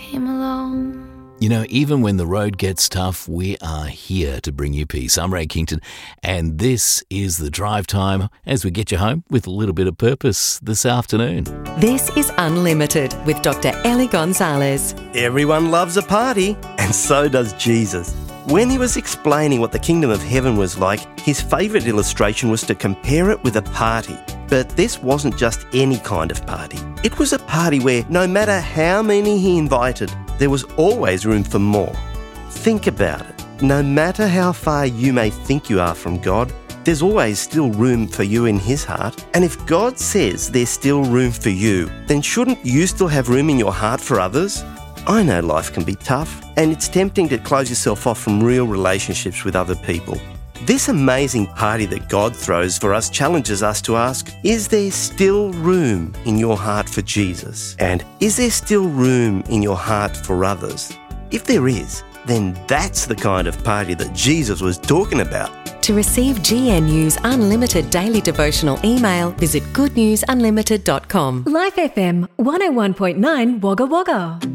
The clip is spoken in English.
came along. You know, even when the road gets tough, we are here to bring you peace. I'm Ray Kington, and this is The Drive Time as we get you home with a little bit of purpose this afternoon. This is Unlimited with Dr. Ellie Gonzalez. Everyone loves a party, and so does Jesus. When he was explaining what the kingdom of heaven was like, his favourite illustration was to compare it with a party. But this wasn't just any kind of party. It was a party where no matter how many he invited, there was always room for more. Think about it. No matter how far you may think you are from God, there's always still room for you in his heart. And if God says there's still room for you, then shouldn't you still have room in your heart for others? I know life can be tough, and it's tempting to close yourself off from real relationships with other people. This amazing party that God throws for us challenges us to ask, is there still room in your heart for Jesus? And is there still room in your heart for others? If there is, then that's the kind of party that Jesus was talking about. To receive GNU's Unlimited Daily Devotional email, visit goodnewsunlimited.com. Life FM 101.9 Wagga Wagga.